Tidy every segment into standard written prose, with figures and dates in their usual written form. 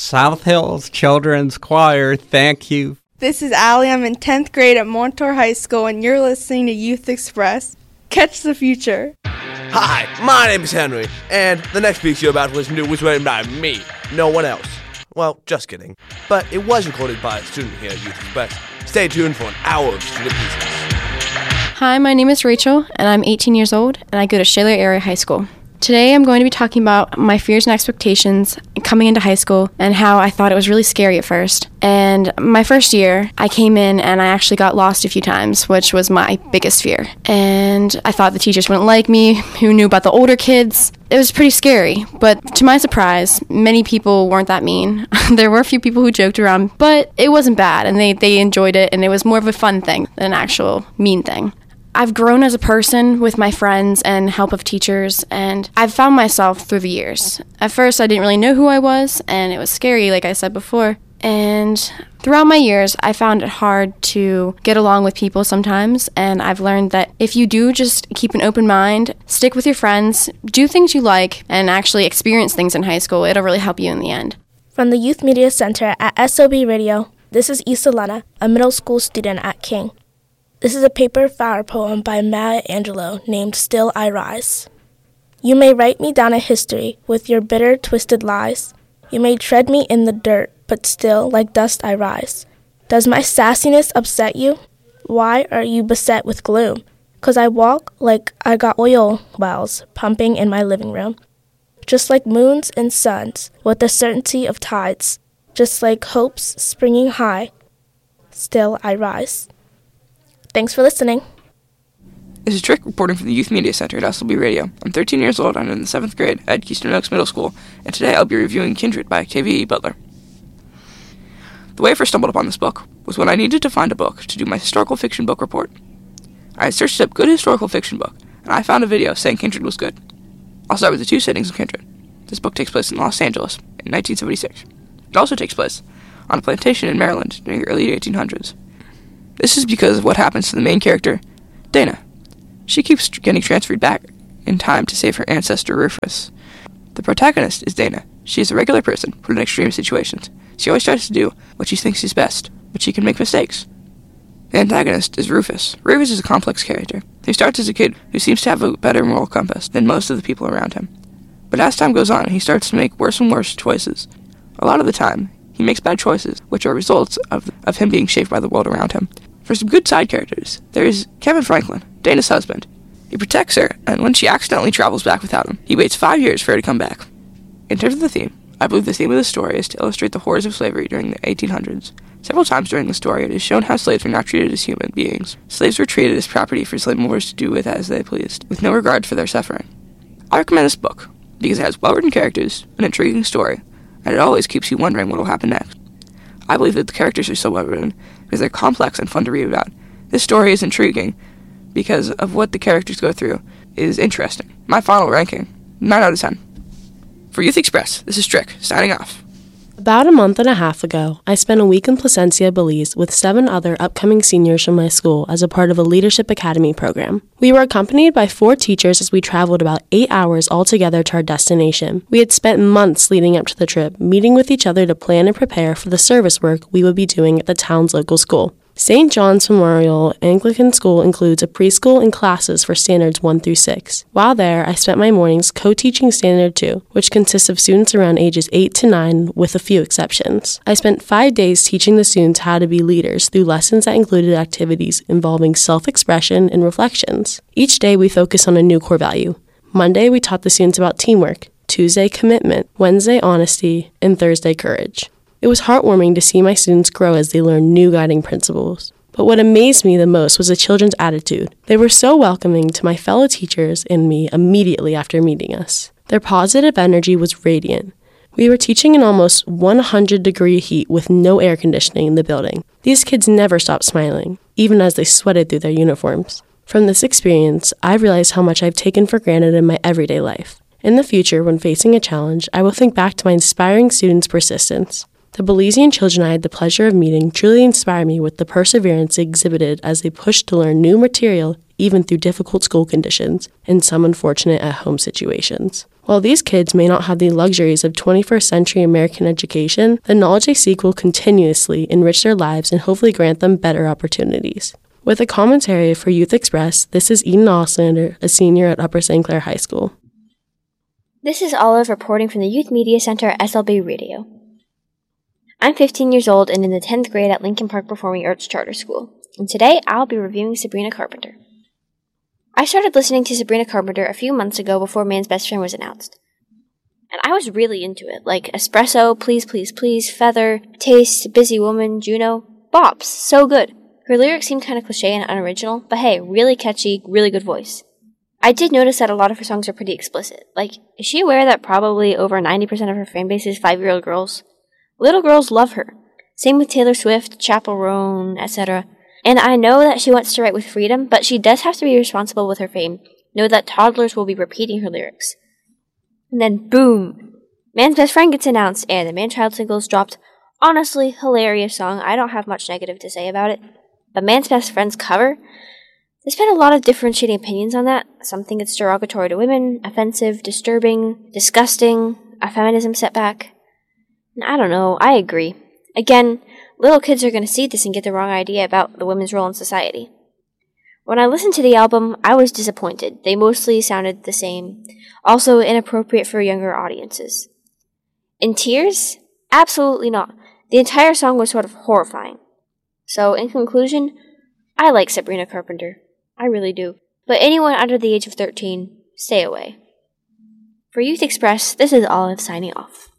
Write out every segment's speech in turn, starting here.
South Hills Children's Choir, thank you. This is Allie. I'm in 10th grade at Montour High School, and you're listening to Youth Express. Catch the future. Hi, my name is Henry, and the next piece you're about to listen to was written by me, no one else. Well, just kidding. But it was recorded by a student here at Youth Express. Stay tuned for an hour of student pieces. Hi, my name is Rachel, and I'm 18 years old, and I go to Shaler Area High School. Today I'm going to be talking about my fears and expectations coming into high school and how I thought it was really scary at first. And my first year, I came in and I actually got lost a few times, which was my biggest fear. And I thought the teachers wouldn't like me, who knew about the older kids. It was pretty scary, but to my surprise, many people weren't that mean. There were a few people who joked around, but it wasn't bad, and they enjoyed it, and it was more of a fun thing than an actual mean thing. I've grown as a person with my friends and help of teachers, and I've found myself through the years. At first, I didn't really know who I was, and it was scary, like I said before. And throughout my years, I found it hard to get along with people sometimes, and I've learned that if you do just keep an open mind, stick with your friends, do things you like, and actually experience things in high school, it'll really help you in the end. From the Youth Media Center at SOB Radio, this is Isalana, a middle school student at King. This is a paper flower poem by Maya Angelou named Still I Rise. You may write me down a history with your bitter, twisted lies. You may tread me in the dirt, but still, like dust, I rise. Does my sassiness upset you? Why are you beset with gloom? 'Cause I walk like I got oil wells pumping in my living room. Just like moons and suns, with the certainty of tides. Just like hopes springing high. Still I rise. Thanks for listening. This is Trick reporting from the Youth Media Center at SLB Radio. I'm 13 years old, I'm in the 7th grade at Keystone Oaks Middle School, and today I'll be reviewing Kindred by Octavia E. Butler. The way I first stumbled upon this book was when I needed to find a book to do my historical fiction book report. I had searched up good historical fiction book, and I found a video saying Kindred was good. I'll start with the 2 settings of Kindred. This book takes place in Los Angeles in 1976. It also takes place on a plantation in Maryland during the early 1800s. This is because of what happens to the main character, Dana. She keeps getting transferred back in time to save her ancestor Rufus. The protagonist is Dana. She is a regular person put in extreme situations. She always tries to do what she thinks is best, but she can make mistakes. The antagonist is Rufus. Rufus is a complex character. He starts as a kid who seems to have a better moral compass than most of the people around him. But as time goes on, he starts to make worse and worse choices. A lot of the time, he makes bad choices, which are results of him being shaped by the world around him. For some good side characters, there is Kevin Franklin, Dana's husband. He protects her, and when she accidentally travels back without him, he waits 5 years for her to come back. In terms of the theme, I believe the theme of the story is to illustrate the horrors of slavery during the 1800s. Several times during the story, it is shown how slaves were not treated as human beings. Slaves were treated as property for slave owners to do with as they pleased, with no regard for their suffering. I recommend this book because it has well-written characters, an intriguing story, and it always keeps you wondering what will happen next. I believe that the characters are so well written because they're complex and fun to read about. This story is intriguing because of what the characters go through is interesting. My final ranking, 9 out of 10. For Youth Express, this is Trick, signing off. About a month and a half ago, I spent a week in Placencia, Belize with 7 other upcoming seniors from my school as a part of a Leadership Academy program. We were accompanied by 4 teachers as we traveled about 8 hours altogether to our destination. We had spent months leading up to the trip, meeting with each other to plan and prepare for the service work we would be doing at the town's local school. St. John's Memorial Anglican School includes a preschool and classes for standards 1 through 6. While there, I spent my mornings co-teaching Standard 2, which consists of students around ages 8 to 9 with a few exceptions. I spent 5 days teaching the students how to be leaders through lessons that included activities involving self-expression and reflections. Each day we focused on a new core value. Monday we taught the students about teamwork, Tuesday commitment, Wednesday honesty, and Thursday courage. It was heartwarming to see my students grow as they learned new guiding principles. But what amazed me the most was the children's attitude. They were so welcoming to my fellow teachers and me immediately after meeting us. Their positive energy was radiant. We were teaching in almost 100-degree heat with no air conditioning in the building. These kids never stopped smiling, even as they sweated through their uniforms. From this experience, I realized how much I've taken for granted in my everyday life. In the future, when facing a challenge, I will think back to my inspiring students' persistence. The Belizean children I had the pleasure of meeting truly inspired me with the perseverance they exhibited as they pushed to learn new material even through difficult school conditions and some unfortunate at-home situations. While these kids may not have the luxuries of 21st century American education, the knowledge they seek will continuously enrich their lives and hopefully grant them better opportunities. With a commentary for Youth Express, this is Eden Oslander, a senior at Upper St. Clair High School. This is Olive reporting from the Youth Media Center at SLB Radio. I'm 15 years old and in the 10th grade at Lincoln Park Performing Arts Charter School, and today I'll be reviewing Sabrina Carpenter. I started listening to Sabrina Carpenter a few months ago before Man's Best Friend was announced. And I was really into it, like Espresso, Please Please Please, Feather, Taste, Busy Woman, Juno, bops, so good. Her lyrics seemed kind of cliche and unoriginal, but hey, really catchy, really good voice. I did notice that a lot of her songs are pretty explicit. Like, is she aware that probably over 90% of her fan base is 5-year-old girls? Little girls love her. Same with Taylor Swift, Chappell Roan, etc. And I know that she wants to write with freedom, but she does have to be responsible with her fame. Know that toddlers will be repeating her lyrics. And then boom! Man's Best Friend gets announced, and the Man-Child singles dropped. Honestly, hilarious song. I don't have much negative to say about it. But Man's Best Friend's cover? There's been a lot of differentiating opinions on that. Some think it's derogatory to women, offensive, disturbing, disgusting, a feminism setback. And I don't know, I agree. Again, little kids are going to see this and get the wrong idea about the women's role in society. When I listened to the album, I was disappointed. They mostly sounded the same, also inappropriate for younger audiences. In tears? Absolutely not. The entire song was sort of horrifying. So, in conclusion, I like Sabrina Carpenter. I really do. But anyone under the age of 13, stay away. For Youth Express, this is Olive signing off.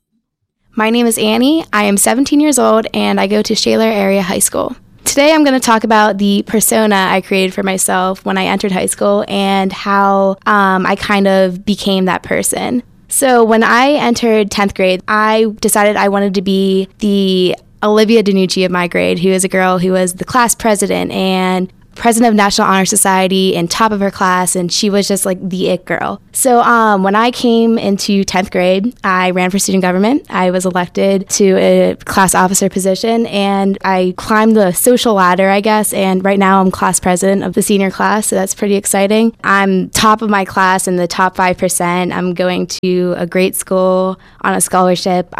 My name is Annie. I am 17 years old, and I go to Shaler Area High School. Today I'm going to talk about the persona I created for myself when I entered high school and how I kind of became that person. So when I entered 10th grade, I decided I wanted to be the Olivia DiNucci of my grade, who is a girl who was the class president and president of National Honor Society and top of her class, and she was just like the it girl. So when I came into 10th grade, I ran for student government. I was elected to a class officer position, and I climbed the social ladder, I guess, and right now I'm class president of the senior class, so that's pretty exciting. I'm top of my class in the top 5%. I'm going to a great school on a scholarship.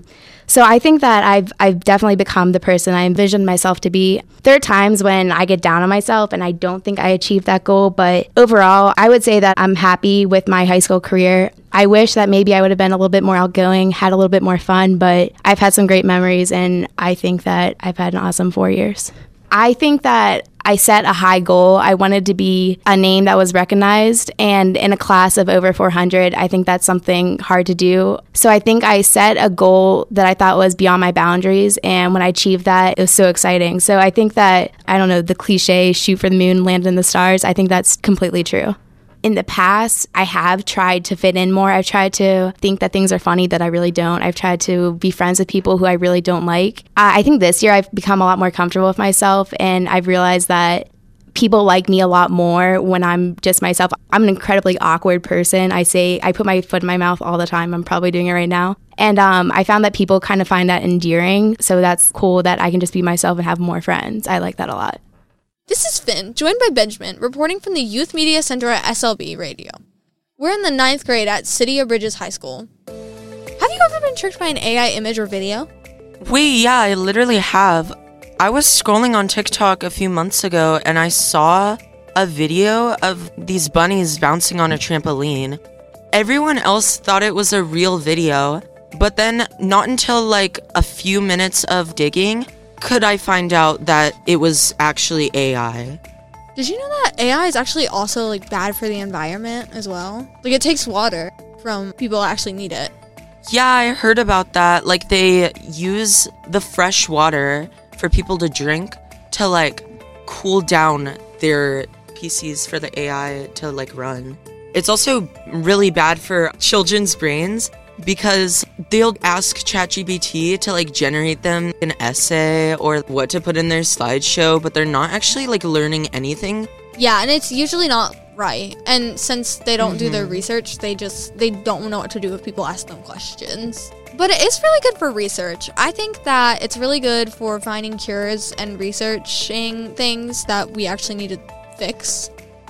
So I think that I've definitely become the person I envisioned myself to be. There are times when I get down on myself and I don't think I achieved that goal, but overall, I would say that I'm happy with my high school career. I wish that maybe I would have been a little bit more outgoing, had a little bit more fun, but I've had some great memories, and I think that I've had an awesome 4 years. I think that I set a high goal. I wanted to be a name that was recognized, and in a class of over 400, I think that's something hard to do. So I think I set a goal that I thought was beyond my boundaries, and when I achieved that, it was so exciting. So I think that, I don't know, the cliche, shoot for the moon, land in the stars, I think that's completely true. In the past, I have tried to fit in more. I've tried to think that things are funny that I really don't. I've tried to be friends with people who I really don't like. I think this year I've become a lot more comfortable with myself, and I've realized that people like me a lot more when I'm just myself. I'm an incredibly awkward person. I put my foot in my mouth all the time. I'm probably doing it right now. And I found that people kind of find that endearing. So that's cool that I can just be myself and have more friends. I like that a lot. This is Finn, joined by Benjamin, reporting from the Youth Media Center at SLB Radio. We're in the 9th grade at City of Bridges High School. Have you ever been tricked by an AI image or video? Yeah, I literally have. I was scrolling on TikTok a few months ago, and I saw a video of these bunnies bouncing on a trampoline. Everyone else thought it was a real video, but then not until like a few minutes of digging could I find out that it was actually AI. Did you know that AI is actually also like bad for the environment as well? Like it takes water from people who actually need it. Yeah, I heard about that. Like they use the fresh water for people to drink to like cool down their PCs for the AI to like run. It's also really bad for children's brains because they'll ask ChatGPT to like generate them an essay or what to put in their slideshow, but they're not actually like learning anything. Yeah, and it's usually not right. And since they don't do their research, they don't know what to do if people ask them questions. But it is really good for research. I think that it's really good for finding cures and researching things that we actually need to fix.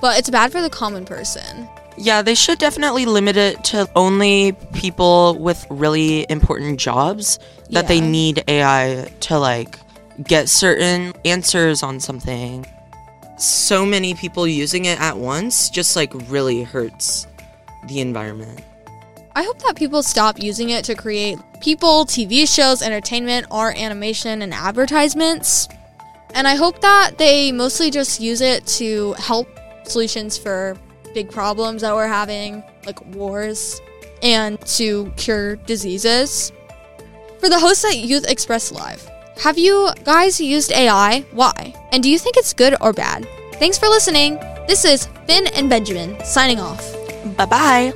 but it's bad for the common person. Yeah, they should definitely limit it to only people with really important jobs that they need AI to, like, get certain answers on something. So many people using it at once just, like, really hurts the environment. I hope that people stop using it to create people, TV shows, entertainment, art, animation, and advertisements. And I hope that they mostly just use it to help solutions for big problems that we're having, like wars, and to cure diseases. For the hosts at Youth Express Live, have you guys used AI? Why? And do you think it's good or bad? Thanks for listening. This is Finn and Benjamin signing off. Bye-bye.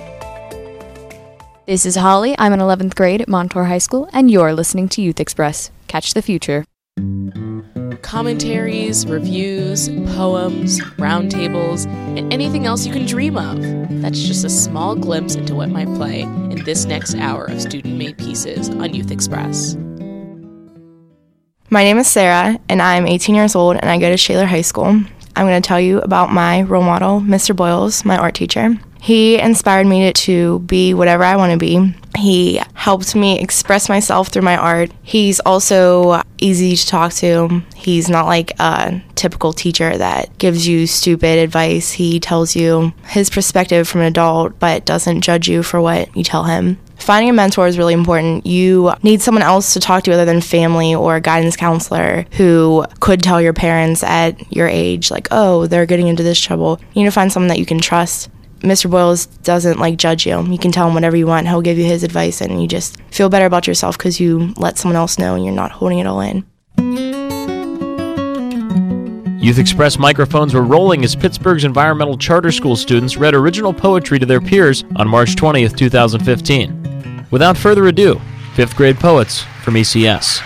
This is Holly. I'm in 11th grade at Montour High School, and you're listening to Youth Express. Catch the future. Commentaries, reviews, poems, roundtables, and anything else you can dream of. That's just a small glimpse into what might play in this next hour of student-made pieces on Youth Express. My name is Sarah, and I'm 18 years old, and I go to Shaler High School. I'm going to tell you about my role model, Mr. Boyles, my art teacher. He inspired me to be whatever I want to be. He helped me express myself through my art. He's also easy to talk to. He's not like a typical teacher that gives you stupid advice. He tells you his perspective from an adult, but doesn't judge you for what you tell him. Finding a mentor is really important. You need someone else to talk to other than family or a guidance counselor who could tell your parents at your age, like, oh, they're getting into this trouble. You need to find someone that you can trust. Mr. Boyles doesn't judge you. You can tell him whatever you want. He'll give you his advice, and you just feel better about yourself because you let someone else know and you're not holding it all in. Youth Express microphones were rolling as Pittsburgh's environmental charter school students read original poetry to their peers on March 20th, 2015. Without further ado, 5th grade poets from ECS.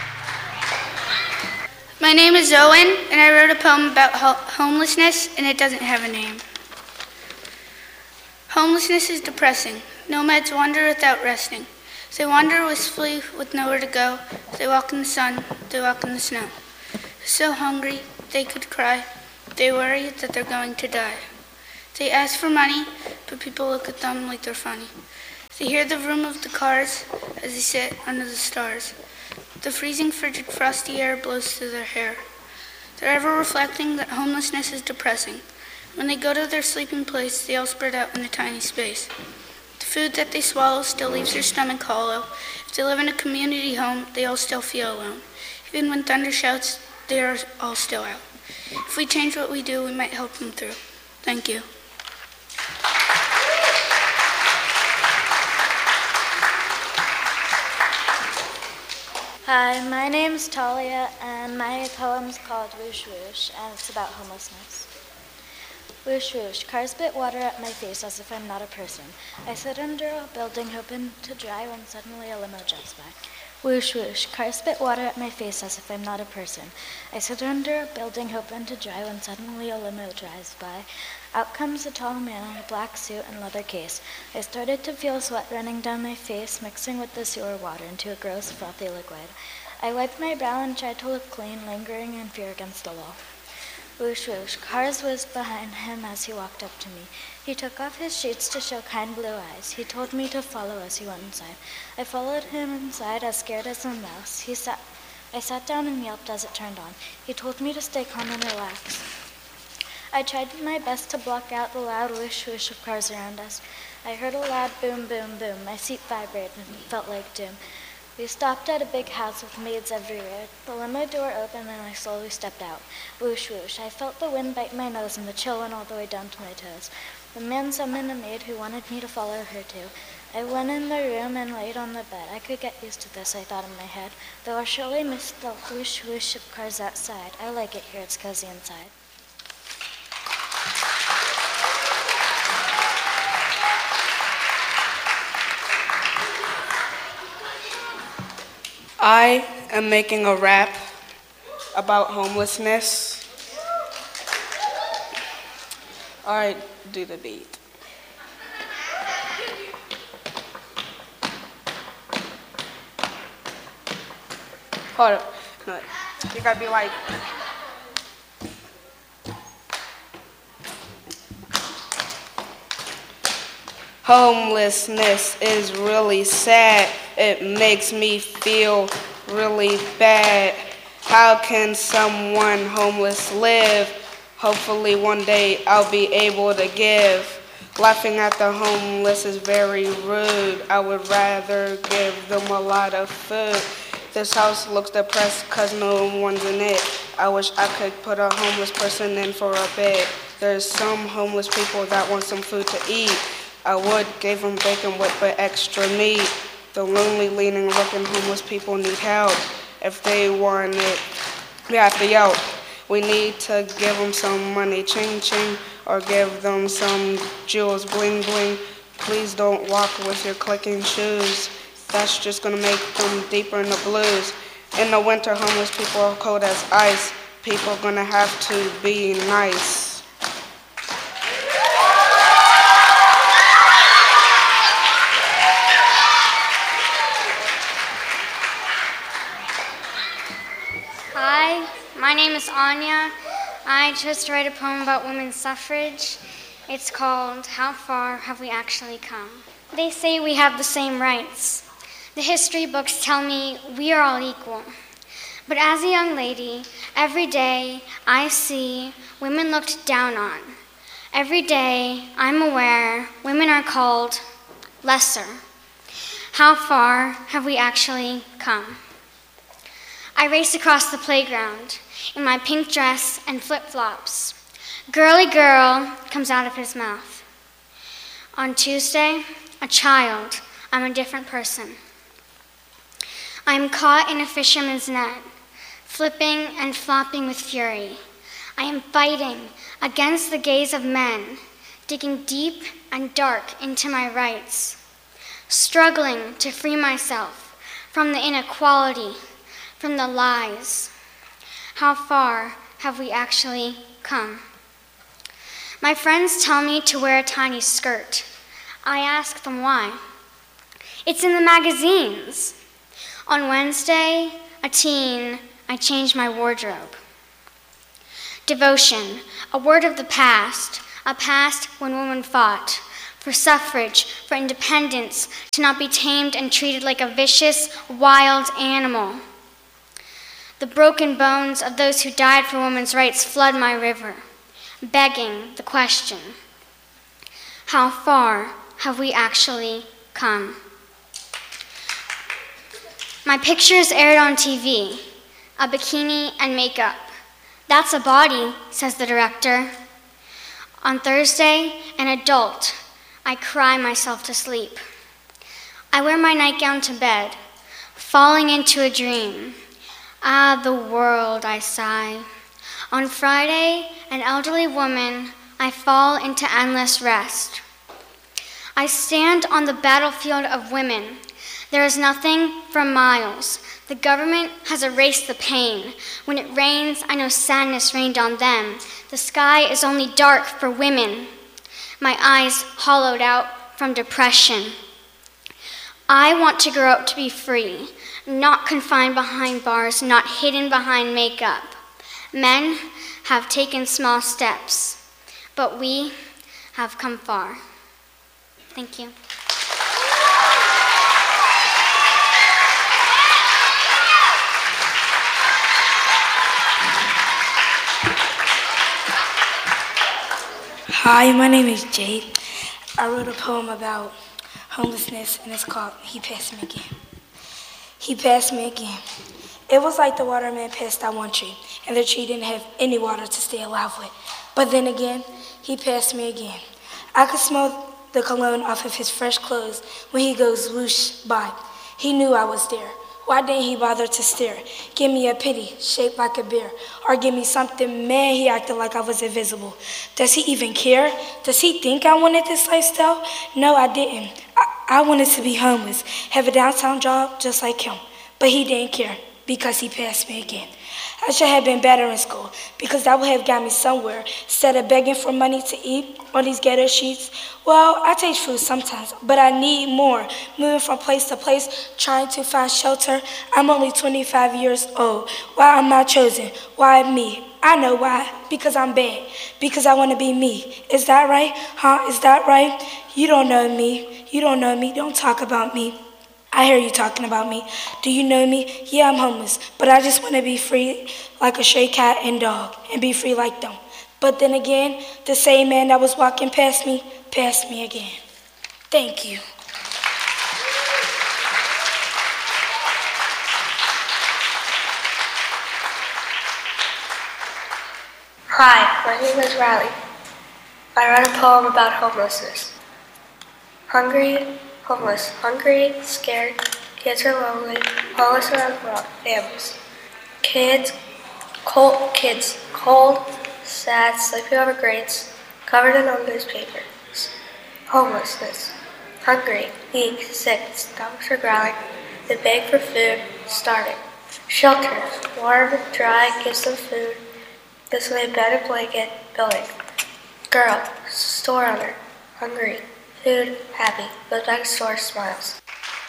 My name is Owen, and I wrote a poem about homelessness, and it doesn't have a name. Homelessness is depressing. Nomads wander without resting. They wander wistfully with nowhere to go. They walk in the sun, they walk in the snow. They're so hungry, they could cry. They worry that they're going to die. They ask for money, but people look at them like they're funny. They hear the vroom of the cars as they sit under the stars. The freezing, frigid, frosty air blows through their hair. They're ever reflecting that homelessness is depressing. When they go to their sleeping place, they all spread out in a tiny space. The food that they swallow still leaves their stomach hollow. If they live in a community home, they all still feel alone. Even when thunder shouts, they are all still out. If we change what we do, we might help them through. Thank you. Hi, my name's Talia, and my poem's called Whoosh Whoosh, and it's about homelessness. Whoosh whoosh, cars spit water at my face as if I'm not a person. I sit under a building hoping to dry when suddenly a limo drives by. Whoosh whoosh, cars spit water at my face as if I'm not a person. I sit under a building hoping to dry when suddenly a limo drives by. Out comes a tall man in a black suit and leather case. I started to feel sweat running down my face, mixing with the sewer water into a gross, frothy liquid. I wiped my brow and tried to look clean, lingering in fear against the wall. Whoosh whoosh, cars whizzed behind him as he walked up to me. He took off his sheets to show kind blue eyes. He told me to follow as he went inside. I followed him inside, as scared as a mouse. I sat down and yelped as it turned on. He told me to stay calm and relax. I tried my best to block out the loud whoosh whoosh of cars around us. I heard a loud boom boom boom. My seat vibrated and felt like doom. We stopped at a big house with maids everywhere. The limo door opened and I slowly stepped out. Whoosh whoosh. I felt the wind bite my nose and the chill went all the way down to my toes. The man summoned a maid who wanted me to follow her too. I went in the room and laid on the bed. I could get used to this, I thought in my head. Though I'll surely miss the whoosh whoosh of cars outside. I like it here, it's cozy inside. I am making a rap about homelessness. All right, do the beat. Hold up. No, you gotta be like. Homelessness is really sad. It makes me feel really bad. How can someone homeless live? Hopefully one day I'll be able to give. Laughing at the homeless is very rude. I would rather give them a lot of food. This house looks depressed because no one's in it. I wish I could put a homeless person in for a bit. There's some homeless people that want some food to eat. I would give them bacon with the extra meat. The lonely, leaning, looking homeless people need help. If they want it, we have to yelp. We need to give them some money, ching ching, or give them some jewels, bling bling. Please don't walk with your clicking shoes. That's just gonna make them deeper in the blues. In the winter, homeless people are cold as ice. People are gonna have to be nice. Hi, my name is Anya. I chose to write a poem about women's suffrage. It's called How Far Have We Actually Come? They say we have the same rights. The history books tell me we are all equal. But as a young lady, every day I see women looked down on. Every day I'm aware women are called lesser. How far have we actually come? I race across the playground in my pink dress and flip-flops. Girly girl comes out of his mouth. On Tuesday, a child, I'm a different person. I am caught in a fisherman's net, flipping and flopping with fury. I am fighting against the gaze of men, digging deep and dark into my rights, struggling to free myself from the inequality, from the lies. How far have we actually come? My friends tell me to wear a tiny skirt. I ask them why. It's in the magazines. On Wednesday, a teen, I changed my wardrobe. Devotion, a word of the past, a past when women fought for suffrage, for independence, to not be tamed and treated like a vicious, wild animal. The broken bones of those who died for women's rights flood my river, begging the question, how far have we actually come? My picture is aired on TV, a bikini and makeup. That's a body, says the director. On Thursday, an adult, I cry myself to sleep. I wear my nightgown to bed, falling into a dream. Ah, the world, I sigh. On Friday, an elderly woman, I fall into endless rest. I stand on the battlefield of women. There is nothing for miles. The government has erased the pain. When it rains, I know sadness rained on them. The sky is only dark for women. My eyes hollowed out from depression. I want to grow up to be free, not confined behind bars, not hidden behind makeup. Men have taken small steps, but we have come far. Thank you. Hi, my name is Jade. I wrote a poem about homelessness, and it's called He Passed Me Again. He passed me again. It was like the waterman passed that one tree, and the tree didn't have any water to stay alive with. But then again, he passed me again. I could smell the cologne off of his fresh clothes when he goes whoosh by. He knew I was there. Why didn't he bother to stare? Give me a pity, shaped like a bear. Or give me something, man, he acted like I was invisible. Does he even care? Does he think I wanted this lifestyle? No, I didn't. I wanted to be homeless, have a downtown job just like him. But he didn't care because he passed me again. I should have been better in school because that would have got me somewhere instead of begging for money to eat on these ghetto sheets. Well, I take food sometimes, but I need more. Moving from place to place, trying to find shelter. I'm only 25 years old. Why am I chosen? Why me? I know why. Because I'm bad. Because I want to be me. Is that right? Huh? Is that right? You don't know me. You don't know me. Don't talk about me. I hear you talking about me. Do you know me? Yeah, I'm homeless, but I just want to be free like a stray cat and dog and be free like them. But then again, the same man that was walking past me again. Thank you. Hi, my name is Riley. I wrote a poem about homelessness. Hungry, homeless, hungry, scared, kids are lonely, homeless around families. Kids, cold, sad, sleeping over grates, covered in old newspapers. Homelessness, hungry, weak, sick, stomachs are growling, they beg for food, starving. Shelters, warm, dry, gives them food. This way, bed and blanket, building. Girl, store owner, hungry, food, happy, goes back to store, smiles.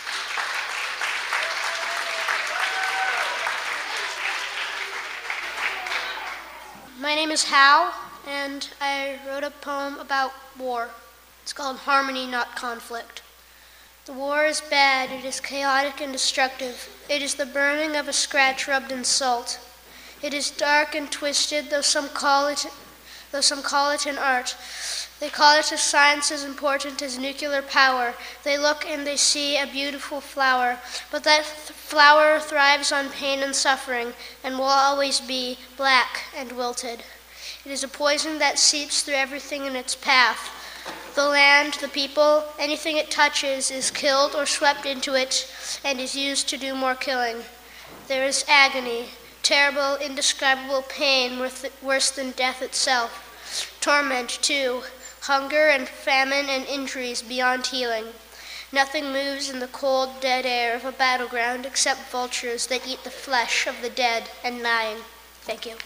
My name is Hal, and I wrote a poem about war. It's called Harmony, Not Conflict. The war is bad, it is chaotic and destructive. It is the burning of a scratch rubbed in salt. It is dark and twisted, though some call it an art. They call it a science as important as nuclear power. They look and they see a beautiful flower, but that flower thrives on pain and suffering and will always be black and wilted. It is a poison that seeps through everything in its path. The land, the people, anything it touches is killed or swept into it and is used to do more killing. There is agony, terrible, indescribable pain worse than death itself. Torment, too, hunger and famine and injuries beyond healing. Nothing moves in the cold, dead air of a battleground except vultures that eat the flesh of the dead and dying. Thank you.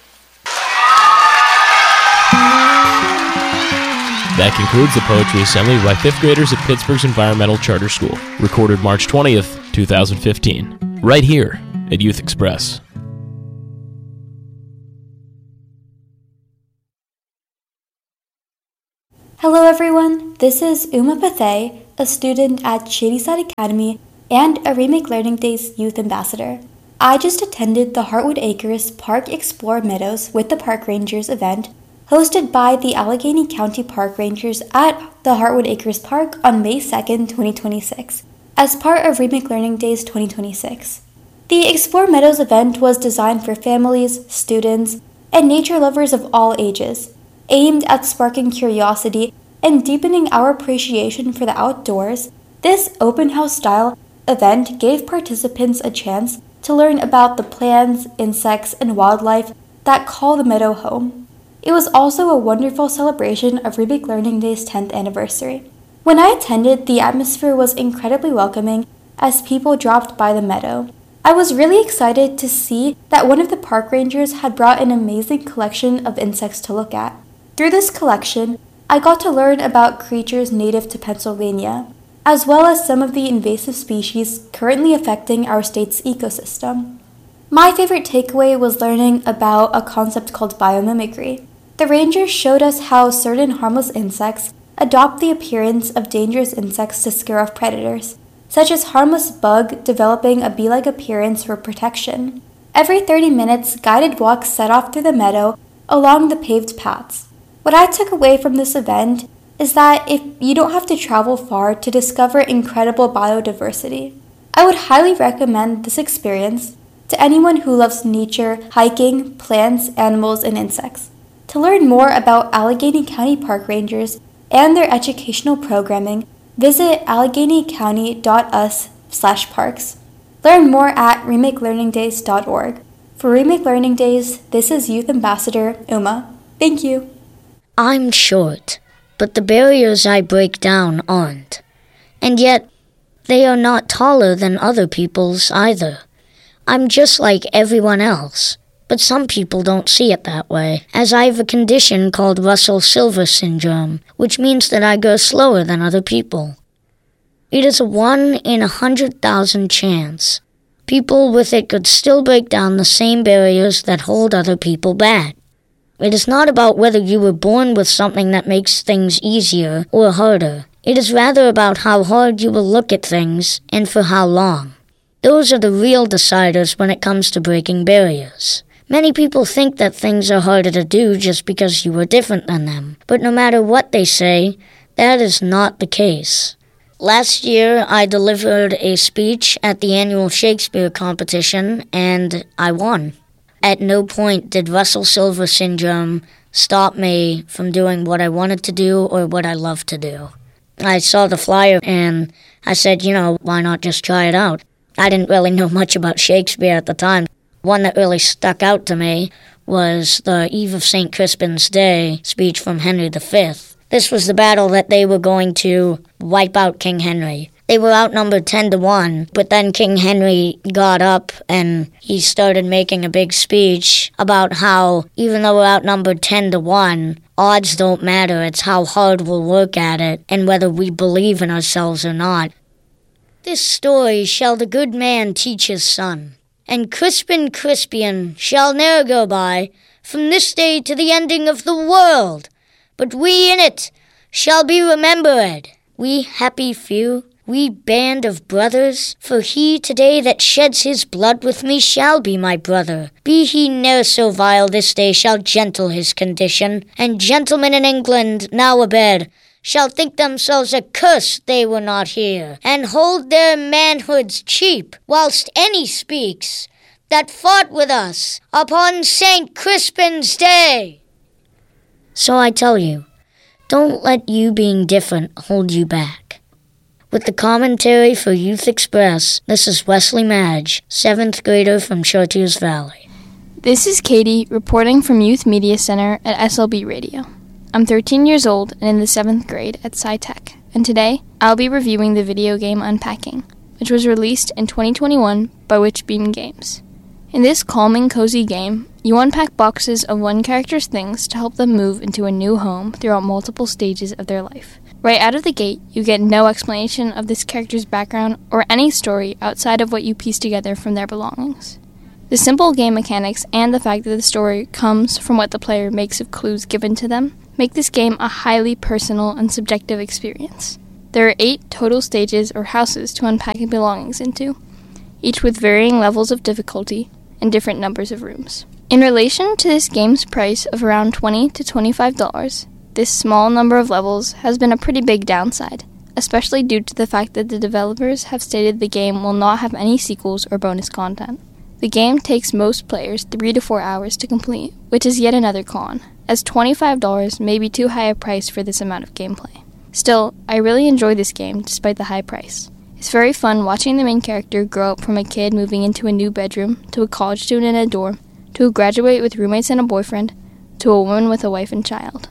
That concludes the poetry assembly by 5th graders at Pittsburgh's Environmental Charter School, recorded March 20th, 2015, right here at Youth Express. Hello everyone, this is Uma Pathay, a student at Shadyside Academy and a Remake Learning Days Youth Ambassador. I just attended the Heartwood Acres Park Explore Meadows with the Park Rangers event hosted by the Allegheny County Park Rangers at the Heartwood Acres Park on May 2nd, 2026, as part of Remake Learning Days 2026. The Explore Meadows event was designed for families, students, and nature lovers of all ages, aimed at sparking curiosity and deepening our appreciation for the outdoors. This open house style event gave participants a chance to learn about the plants, insects, and wildlife that call the meadow home. It was also a wonderful celebration of Remake Learning Day's 10th anniversary. When I attended, the atmosphere was incredibly welcoming as people dropped by the meadow. I was really excited to see that one of the park rangers had brought an amazing collection of insects to look at. Through this collection, I got to learn about creatures native to Pennsylvania, as well as some of the invasive species currently affecting our state's ecosystem. My favorite takeaway was learning about a concept called biomimicry. The rangers showed us how certain harmless insects adopt the appearance of dangerous insects to scare off predators, such as harmless bug developing a bee-like appearance for protection. Every 30 minutes, guided walks set off through the meadow along the paved paths. What I took away from this event is that if you don't have to travel far to discover incredible biodiversity, I would highly recommend this experience to anyone who loves nature, hiking, plants, animals, and insects. To learn more about Allegheny County Park Rangers and their educational programming, visit alleghenycounty.us/parks. Learn more at remakelearningdays.org. For Remake Learning Days, this is Youth Ambassador Uma. Thank you. I'm short, but the barriers I break down aren't. And yet, they are not taller than other people's either. I'm just like everyone else, but some people don't see it that way, as I have a condition called Russell-Silver syndrome, which means that I go slower than other people. It is a 1 in 100,000 chance. People with it could still break down the same barriers that hold other people back. It is not about whether you were born with something that makes things easier or harder. It is rather about how hard you will look at things and for how long. Those are the real deciders when it comes to breaking barriers. Many people think that things are harder to do just because you are different than them. But no matter what they say, that is not the case. Last year, I delivered a speech at the annual Shakespeare competition, and I won. At no point did Russell Silver syndrome stop me from doing what I wanted to do or what I love to do. I saw the flyer and I said, why not just try it out? I didn't really know much about Shakespeare at the time. One that really stuck out to me was the Eve of St. Crispin's Day speech from Henry V. This was the battle that they were going to wipe out King Henry. They were outnumbered 10-1, but then King Henry got up and he started making a big speech about how, even though we're outnumbered 10-1, odds don't matter. It's how hard we'll work at it and whether we believe in ourselves or not. This story shall the good man teach his son, and Crispin Crispian shall ne'er go by from this day to the ending of the world, but we in it shall be remembered, we happy few, we band of brothers, for he today that sheds his blood with me shall be my brother. Be he ne'er so vile, this day shall gentle his condition, and gentlemen in England now abed shall think themselves accursed they were not here, and hold their manhoods cheap, whilst any speaks that fought with us upon St. Crispin's Day. So I tell you, don't let you being different hold you back. With the commentary for Youth Express, this is Wesley Madge, 7th grader from Chartiers Valley. This is Katie reporting from Youth Media Center at SLB Radio. I'm 13 years old and in the 7th grade at SciTech, and today I'll be reviewing the video game Unpacking, which was released in 2021 by Witchbeam Games. In this calming, cozy game, you unpack boxes of one character's things to help them move into a new home throughout multiple stages of their life. Right out of the gate, you get no explanation of this character's background or any story outside of what you piece together from their belongings. The simple game mechanics and the fact that the story comes from what the player makes of clues given to them make this game a highly personal and subjective experience. There are 8 total stages or houses to unpack your belongings into, each with varying levels of difficulty and different numbers of rooms. In relation to this game's price of around $20 to $25, this small number of levels has been a pretty big downside, especially due to the fact that the developers have stated the game will not have any sequels or bonus content. The game takes most players 3 to 4 hours to complete, which is yet another con, as $25 may be too high a price for this amount of gameplay. Still, I really enjoy this game despite the high price. It's very fun watching the main character grow up from a kid moving into a new bedroom, to a college student in a dorm, to a graduate with roommates and a boyfriend, to a woman with a wife and child.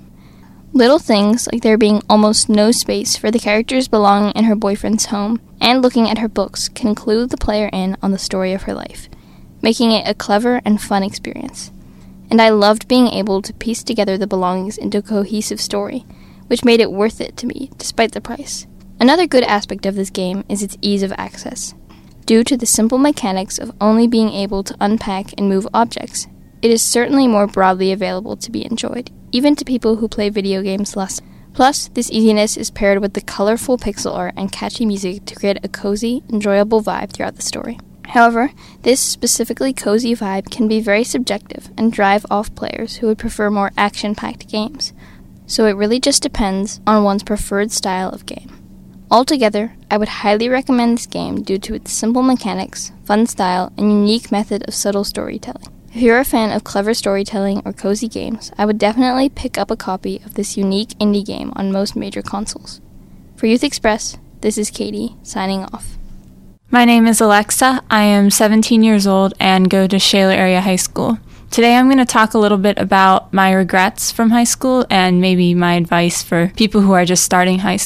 Little things like there being almost no space for the character's belonging in her boyfriend's home and looking at her books can clue the player in on the story of her life, making it a clever and fun experience. And I loved being able to piece together the belongings into a cohesive story, which made it worth it to me despite the price. Another good aspect of this game is its ease of access. Due to the simple mechanics of only being able to unpack and move objects, it is certainly more broadly available to be enjoyed, even to people who play video games less. Plus, this easiness is paired with the colorful pixel art and catchy music to create a cozy, enjoyable vibe throughout the story. However, this specifically cozy vibe can be very subjective and drive off players who would prefer more action-packed games, so it really just depends on one's preferred style of game. Altogether, I would highly recommend this game due to its simple mechanics, fun style, and unique method of subtle storytelling. If you're a fan of clever storytelling or cozy games, I would definitely pick up a copy of this unique indie game on most major consoles. For Youth Express, this is Katie, signing off. My name is Alexa. I am 17 years old and go to Shaler Area High School. Today I'm going to talk a little bit about my regrets from high school and maybe my advice for people who are just starting high school.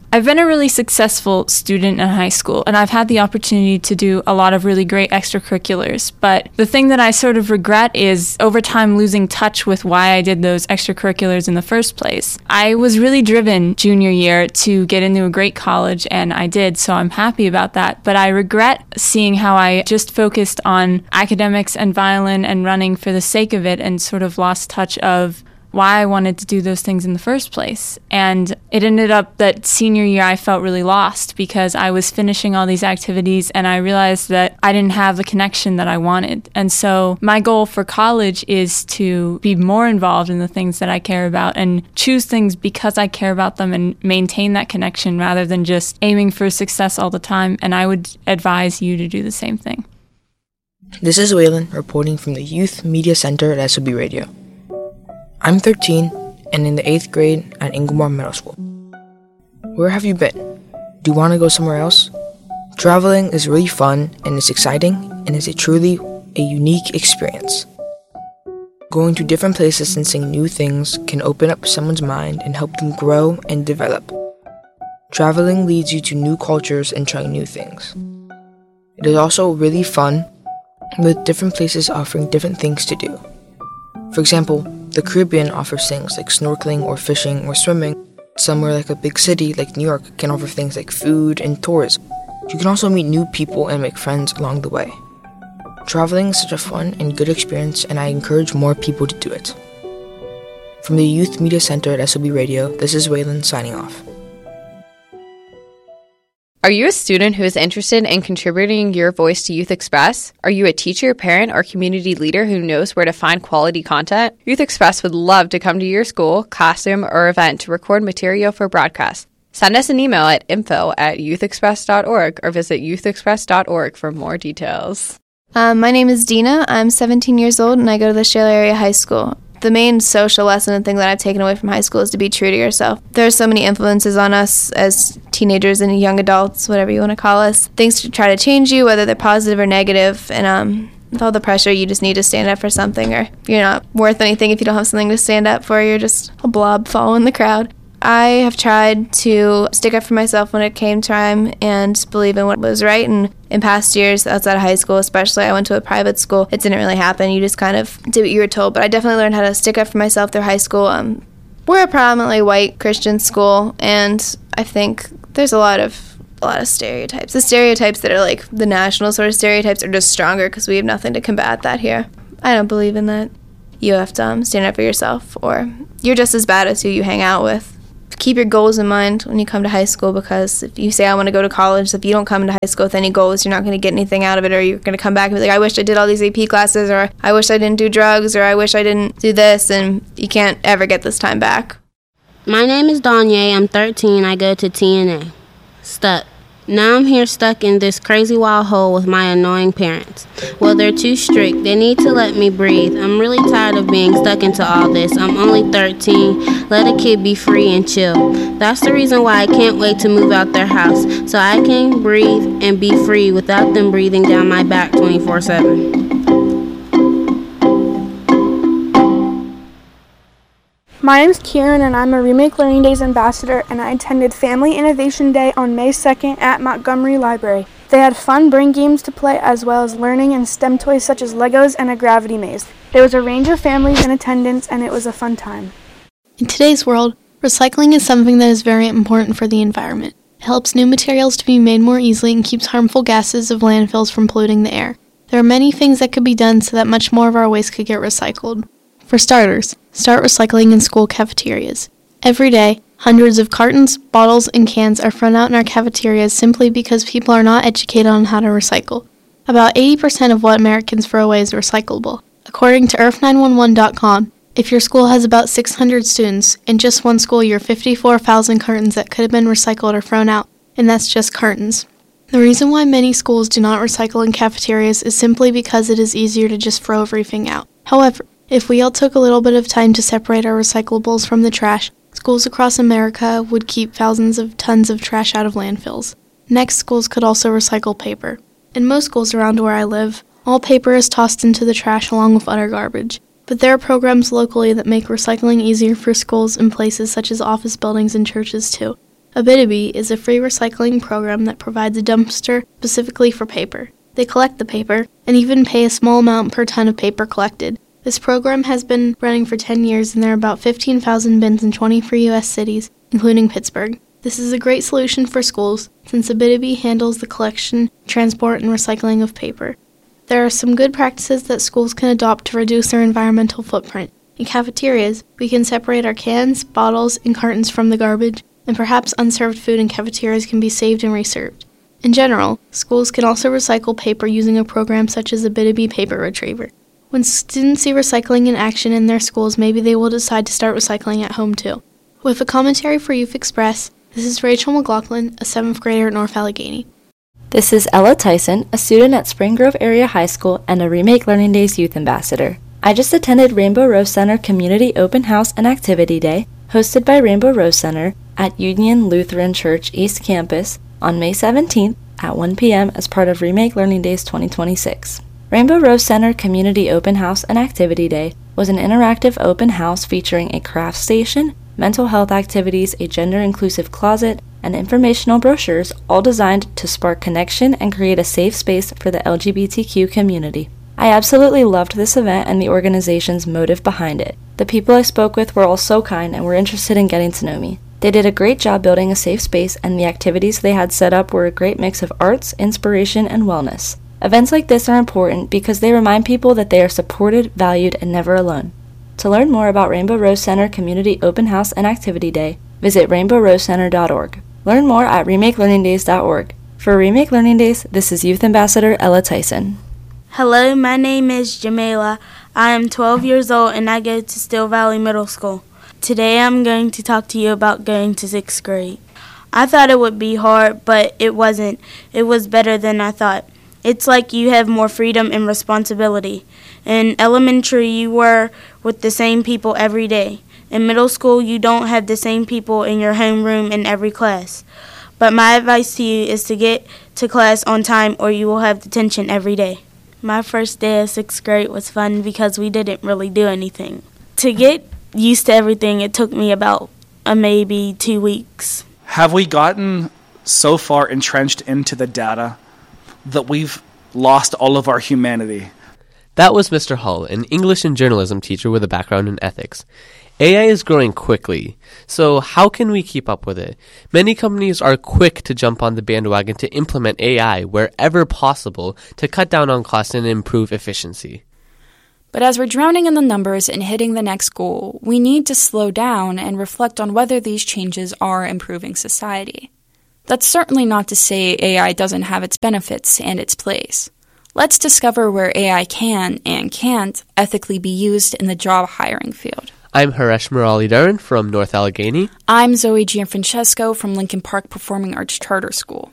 I've been a really successful student in high school, and I've had the opportunity to do a lot of really great extracurriculars. But the thing that I sort of regret is over time losing touch with why I did those extracurriculars in the first place. I was really driven junior year to get into a great college, and I did, so I'm happy about that. But I regret seeing how I just focused on academics and violin and running for the sake of it and sort of lost touch of why I wanted to do those things in the first place. And it ended up that senior year I felt really lost because I was finishing all these activities and I realized that I didn't have the connection that I wanted. And so my goal for college is to be more involved in the things that I care about and choose things because I care about them and maintain that connection rather than just aiming for success all the time. And I would advise you to do the same thing. This is Waylon reporting from the Youth Media Center at SOB Radio. I'm 13 and in the 8th grade at Inglemoor Middle School. Where have you been? Do you want to go somewhere else? Traveling is really fun and it's exciting and is truly a unique experience. Going to different places and seeing new things can open up someone's mind and help them grow and develop. Traveling leads you to new cultures and trying new things. It is also really fun with different places offering different things to do. For example, the Caribbean offers things like snorkeling or fishing or swimming. Somewhere like a big city like New York can offer things like food and tourism. You can also meet new people and make friends along the way. Traveling is such a fun and good experience, and I encourage more people to do it. From the Youth Media Center at SOB Radio, this is Waylon signing off. Are you a student who is interested in contributing your voice to Youth Express? Are you a teacher, parent, or community leader who knows where to find quality content? Youth Express would love to come to your school, classroom, or event to record material for broadcast. Send us an email at info@youthexpress.org or visit youthexpress.org for more details. My name is Dina. I'm 17 years old and I go to the Shaler Area High School. The main social lesson and thing that I've taken away from high school is to be true to yourself. There are so many influences on us as teenagers and young adults, whatever you want to call us. Things to try to change you, whether they're positive or negative. And with all the pressure, you just need to stand up for something, or you're not worth anything if you don't have something to stand up for. You're just a blob following the crowd. I have tried to stick up for myself when it came time and believe in what was right. And in past years, outside of high school especially, I went to a private school. It didn't really happen. You just kind of did what you were told. But I definitely learned how to stick up for myself through high school. We're a predominantly white Christian school, and I think there's a lot of stereotypes. The stereotypes that are like the national sort of stereotypes are just stronger because we have nothing to combat that here. I don't believe in that. You have to stand up for yourself, or you're just as bad as who you hang out with. Keep your goals in mind when you come to high school, because if you say, I want to go to college, if you don't come to high school with any goals, you're not going to get anything out of it, or you're going to come back and be like, I wish I did all these AP classes, or I wish I didn't do drugs, or I wish I didn't do this, and you can't ever get this time back. My name is Danye. I'm 13. I go to TNA. Stuck. Now I'm here stuck in this crazy wild hole with my annoying parents. Well, they're too strict. They need to let me breathe. I'm really tired of being stuck into all this. I'm only 13. Let a kid be free and chill. That's the reason why I can't wait to move out their house, so I can breathe and be free without them breathing down my back 24/7. My name is Kieran and I'm a Remake Learning Days ambassador, and I attended Family Innovation Day on May 2nd at Montgomery Library. They had fun brain games to play, as well as learning and STEM toys such as Legos and a gravity maze. There was a range of families in attendance, and it was a fun time. In today's world, recycling is something that is very important for the environment. It helps new materials to be made more easily and keeps harmful gases of landfills from polluting the air. There are many things that could be done so that much more of our waste could get recycled. For starters, start recycling in school cafeterias. Every day, hundreds of cartons, bottles, and cans are thrown out in our cafeterias simply because people are not educated on how to recycle. About 80% of what Americans throw away is recyclable. According to earth911.com, if your school has about 600 students, in just one school year, 54,000 cartons that could have been recycled are thrown out, and that's just cartons. The reason why many schools do not recycle in cafeterias is simply because it is easier to just throw everything out. However, if we all took a little bit of time to separate our recyclables from the trash, schools across America would keep thousands of tons of trash out of landfills. Next, schools could also recycle paper. In most schools around where I live, all paper is tossed into the trash along with other garbage. But there are programs locally that make recycling easier for schools in places such as office buildings and churches too. Abitibi is a free recycling program that provides a dumpster specifically for paper. They collect the paper and even pay a small amount per ton of paper collected. This program has been running for 10 years and there are about 15,000 bins in 23 U.S. cities, including Pittsburgh. This is a great solution for schools since Abitibi handles the collection, transport, and recycling of paper. There are some good practices that schools can adopt to reduce their environmental footprint. In cafeterias, we can separate our cans, bottles, and cartons from the garbage, and perhaps unserved food in cafeterias can be saved and reserved. In general, schools can also recycle paper using a program such as Abitibi Paper Retriever. When students see recycling in action in their schools, maybe they will decide to start recycling at home too. With a commentary for Youth Express, this is Rachel McLaughlin, a 7th grader at North Allegheny. This is Ella Tyson, a student at Spring Grove Area High School and a Remake Learning Days Youth Ambassador. I just attended Rainbow Rose Center Community Open House and Activity Day, hosted by Rainbow Rose Center at Union Lutheran Church East Campus on May 17th at 1 p.m. as part of Remake Learning Days 2026. Rainbow Rose Center Community Open House and Activity Day was an interactive open house featuring a craft station, mental health activities, a gender-inclusive closet, and informational brochures, all designed to spark connection and create a safe space for the LGBTQ community. I absolutely loved this event and the organization's motive behind it. The people I spoke with were all so kind and were interested in getting to know me. They did a great job building a safe space, and the activities they had set up were a great mix of arts, inspiration, and wellness. Events like this are important because they remind people that they are supported, valued, and never alone. To learn more about Rainbow Rose Center Community Open House and Activity Day, visit rainbowrosecenter.org. Learn more at remakelearningdays.org. For Remake Learning Days, this is Youth Ambassador Ella Tyson. Hello, my name is Jamela. I am 12 years old and I go to Steel Valley Middle School. Today I'm going to talk to you about going to 6th grade. I thought it would be hard, but it wasn't. It was better than I thought. It's like you have more freedom and responsibility. In elementary, you were with the same people every day. In middle school, you don't have the same people in your homeroom in every class. But my advice to you is to get to class on time or you will have detention every day. My first day of 6th grade was fun because we didn't really do anything. To get used to everything, it took me about maybe 2 weeks. Have we gotten so far entrenched into the data that we've lost all of our humanity? That was Mr. Hull, an English and journalism teacher with a background in ethics. AI is growing quickly, so how can we keep up with it? Many companies are quick to jump on the bandwagon to implement AI wherever possible to cut down on costs and improve efficiency. But as we're drowning in the numbers and hitting the next goal, we need to slow down and reflect on whether these changes are improving society. That's certainly not to say AI doesn't have its benefits and its place. Let's discover where AI can and can't ethically be used in the job hiring field. I'm Haresh Murali-Dharan from North Allegheny. I'm Zoe Gianfrancesco from Lincoln Park Performing Arts Charter School.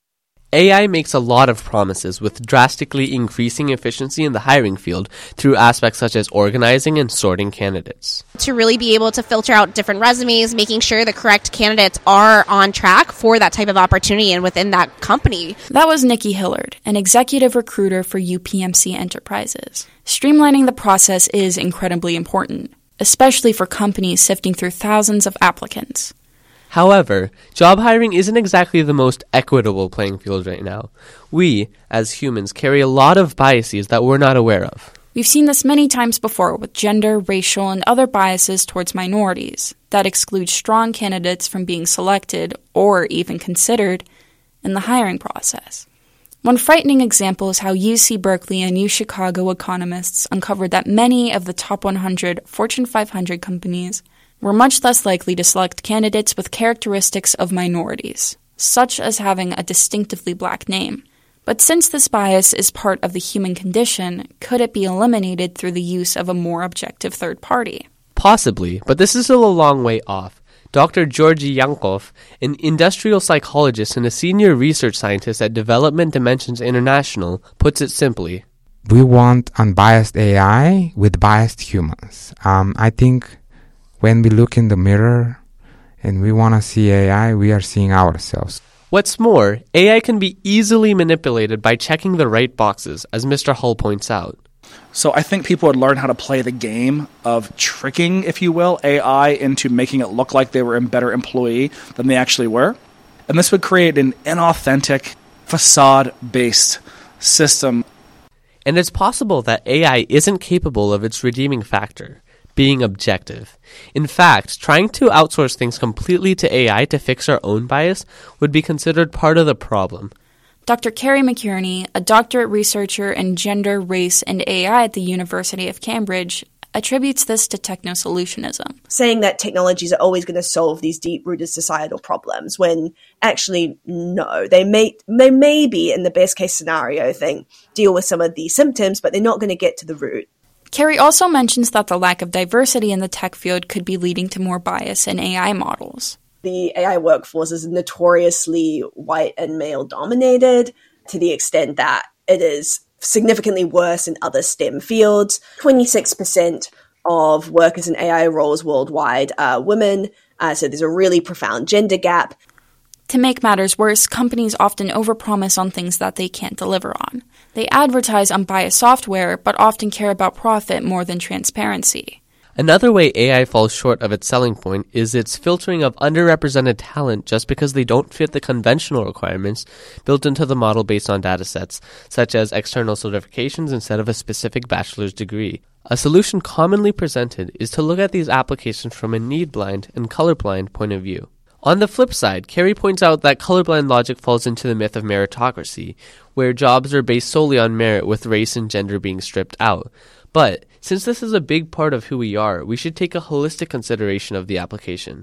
AI makes a lot of promises with drastically increasing efficiency in the hiring field through aspects such as organizing and sorting candidates. To really be able to filter out different resumes, making sure the correct candidates are on track for that type of opportunity and within that company. That was Nikki Hillard, an executive recruiter for UPMC Enterprises. Streamlining the process is incredibly important, especially for companies sifting through thousands of applicants. However, job hiring isn't exactly the most equitable playing field right now. We, as humans, carry a lot of biases that we're not aware of. We've seen this many times before with gender, racial, and other biases towards minorities that exclude strong candidates from being selected or even considered in the hiring process. One frightening example is how UC Berkeley and UChicago economists uncovered that many of the top 100 Fortune 500 companies were much less likely to select candidates with characteristics of minorities, such as having a distinctively black name. But since this bias is part of the human condition, could it be eliminated through the use of a more objective third party? Possibly, but this is still a long way off. Dr. Georgi Yankov, an industrial psychologist and a senior research scientist at Development Dimensions International, puts it simply. We want unbiased AI with biased humans. I think when we look in the mirror and we want to see AI, we are seeing ourselves. What's more, AI can be easily manipulated by checking the right boxes, as Mr. Hull points out. So I think people would learn how to play the game of tricking, if you will, AI into making it look like they were a better employee than they actually were. And this would create an inauthentic, facade-based system. And it's possible that AI isn't capable of its redeeming factor, being objective. In fact, trying to outsource things completely to AI to fix our own bias would be considered part of the problem. Dr. Carrie McKierney, a doctorate researcher in gender, race, and AI at the University of Cambridge, attributes this to techno-solutionism. Saying that technologies are always going to solve these deep-rooted societal problems, when actually, no. They may be, in the best-case scenario thing, deal with some of the symptoms, but they're not going to get to the root. Carrie also mentions that the lack of diversity in the tech field could be leading to more bias in AI models. The AI workforce is notoriously white and male-dominated, to the extent that it is significantly worse in other STEM fields. 26% of workers in AI roles worldwide are women, so there's a really profound gender gap. To make matters worse, companies often overpromise on things that they can't deliver on. They advertise unbiased software, but often care about profit more than transparency. Another way AI falls short of its selling point is its filtering of underrepresented talent just because they don't fit the conventional requirements built into the model based on datasets, such as external certifications instead of a specific bachelor's degree. A solution commonly presented is to look at these applications from a need-blind and colorblind point of view. On the flip side, Carrie points out that colorblind logic falls into the myth of meritocracy, where jobs are based solely on merit with race and gender being stripped out. But since this is a big part of who we are, we should take a holistic consideration of the application.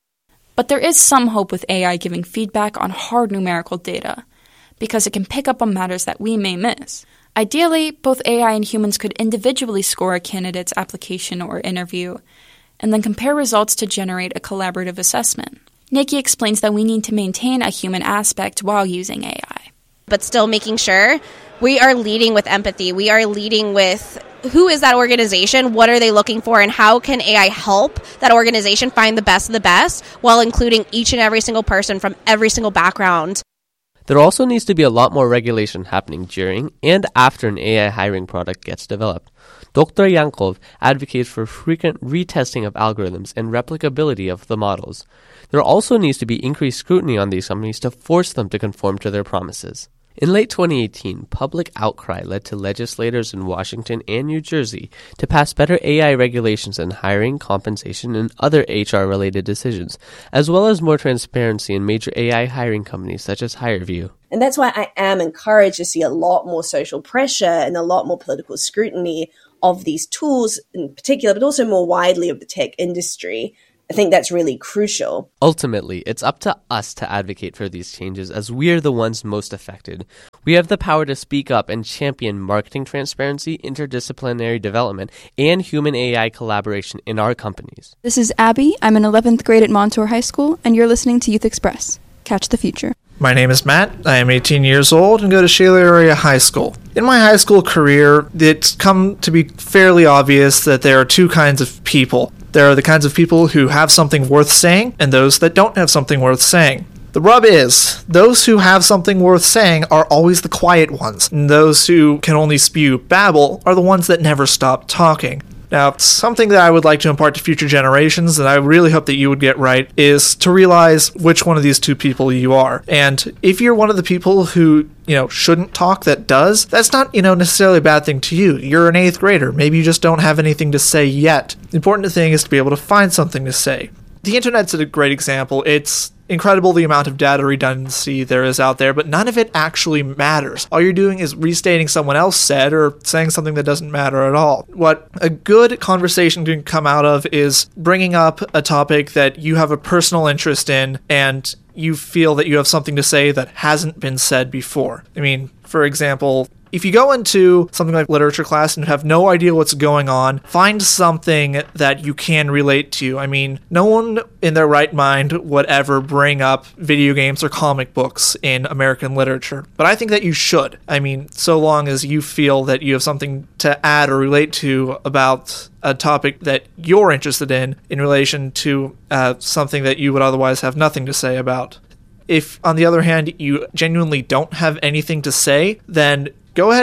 But there is some hope with AI giving feedback on hard numerical data, because it can pick up on matters that we may miss. Ideally, both AI and humans could individually score a candidate's application or interview, and then compare results to generate a collaborative assessment. Nikki explains that we need to maintain a human aspect while using AI. But still making sure we are leading with empathy. We are leading with who is that organization, what are they looking for, and how can AI help that organization find the best of the best while including each and every single person from every single background. There also needs to be a lot more regulation happening during and after an AI hiring product gets developed. Dr. Yankov advocates for frequent retesting of algorithms and replicability of the models. There also needs to be increased scrutiny on these companies to force them to conform to their promises. In late 2018, public outcry led to legislators in Washington and New Jersey to pass better AI regulations in hiring, compensation, and other HR-related decisions, as well as more transparency in major AI hiring companies such as HireVue. And that's why I am encouraged to see a lot more social pressure and a lot more political scrutiny of these tools in particular, but also more widely of the tech industry. I think that's really crucial. Ultimately, it's up to us to advocate for these changes as we're the ones most affected. We have the power to speak up and champion marketing transparency, interdisciplinary development, and human AI collaboration in our companies. This is Abby. I'm in 11th grade at Montour High School, and you're listening to Youth Express. Catch the future. My name is Matt. I am 18 years old and go to Shaler Area High School. In my high school career, it's come to be fairly obvious that there are two kinds of people. There are the kinds of people who have something worth saying and those that don't have something worth saying. The rub is, those who have something worth saying are always the quiet ones, and those who can only spew babble are the ones that never stop talking. Now, something that I would like to impart to future generations that I really hope that you would get right is to realize which one of these two people you are. And if you're one of the people who, shouldn't talk that does, that's not, necessarily a bad thing to you. You're an 8th grader. Maybe you just don't have anything to say yet. The important thing is to be able to find something to say. The internet's a great example. It's incredible the amount of data redundancy there is out there, but none of it actually matters. All you're doing is restating someone else said or saying something that doesn't matter at all. What a good conversation can come out of is bringing up a topic that you have a personal interest in and you feel that you have something to say that hasn't been said before. For example, if you go into something like literature class and have no idea what's going on, find something that you can relate to. No one in their right mind would ever bring up video games or comic books in American literature. But I think that you should. So long as you feel that you have something to add or relate to about a topic that you're interested in relation to something that you would otherwise have nothing to say about. If, on the other hand, you genuinely don't have anything to say, then go ahead and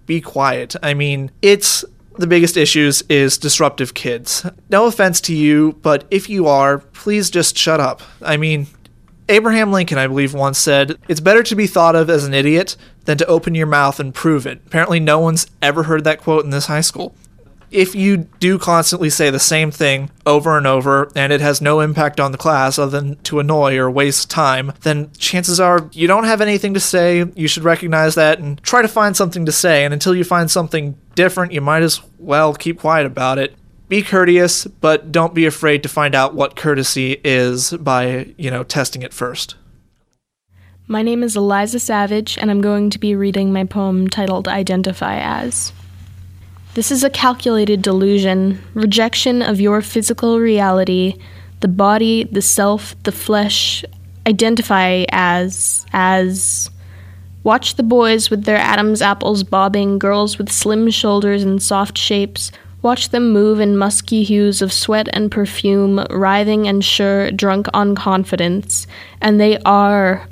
be quiet. I mean, the biggest issues is disruptive kids. No offense to you, but if you are, please just shut up. I mean, Abraham Lincoln, I believe, once said, "It's better to be thought of as an idiot than to open your mouth and prove it." Apparently no one's ever heard that quote in this high school. If you do constantly say the same thing over and over, and it has no impact on the class other than to annoy or waste time, then chances are you don't have anything to say. You should recognize that and try to find something to say. And until you find something different, you might as well keep quiet about it. Be courteous, but don't be afraid to find out what courtesy is by, testing it first. My name is Eliza Savage, and I'm going to be reading my poem titled Identify As. This is a calculated delusion, rejection of your physical reality, the body, the self, the flesh. Identify as. Watch the boys with their Adam's apples bobbing, girls with slim shoulders and soft shapes. Watch them move in musky hues of sweat and perfume, writhing and sure, drunk on confidence. And they are.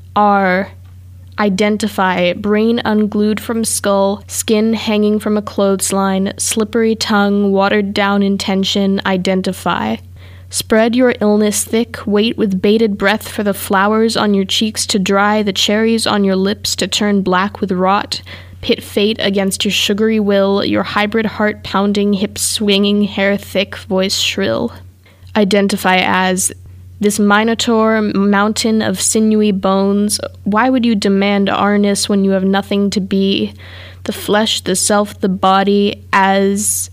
Identify, brain unglued from skull, skin hanging from a clothesline, slippery tongue, watered down intention, identify. Spread your illness thick, wait with bated breath for the flowers on your cheeks to dry, the cherries on your lips to turn black with rot. Pit fate against your sugary will, your hybrid heart pounding, hips swinging, hair thick, voice shrill. Identify as this minotaur mountain of sinewy bones. Why would you demand ourness when you have nothing to be? The flesh, the self, the body, as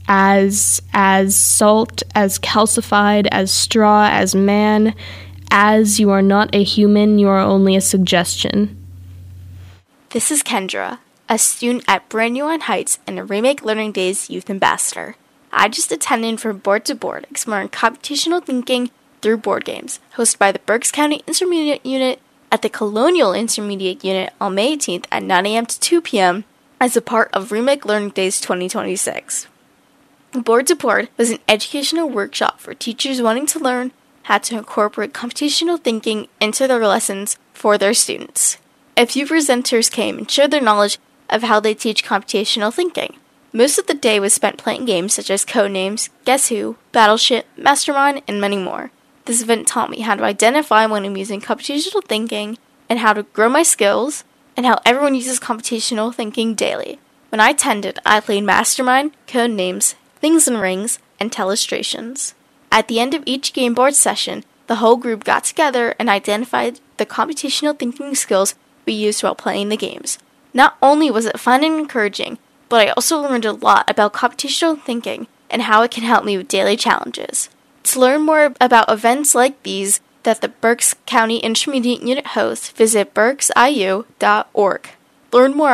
salt, as calcified, as straw, as man. As you are not a human, you are only a suggestion. This is Kendra, a student at Brandywine Heights and a Remake Learning Days Youth Ambassador. I just attended from Board to Board, exploring computational thinking through board games, hosted by the Berks County Intermediate Unit at the Colonial Intermediate Unit on May 18th at 9 a.m. to 2 p.m. as a part of Remake Learning Days 2026. Board to Board was an educational workshop for teachers wanting to learn how to incorporate computational thinking into their lessons for their students. A few presenters came and shared their knowledge of how they teach computational thinking. Most of the day was spent playing games such as Codenames, Guess Who, Battleship, Mastermind, and many more. This event taught me how to identify when I'm using computational thinking and how to grow my skills, and how everyone uses computational thinking daily. When I attended, I played Mastermind, Codenames, Things and Rings, and Telestrations. At the end of each game board session, the whole group got together and identified the computational thinking skills we used while playing the games. Not only was it fun and encouraging, but I also learned a lot about computational thinking and how it can help me with daily challenges. To learn more about events like these that the Berks County Intermediate Unit hosts, visit berksiu.org. Learn more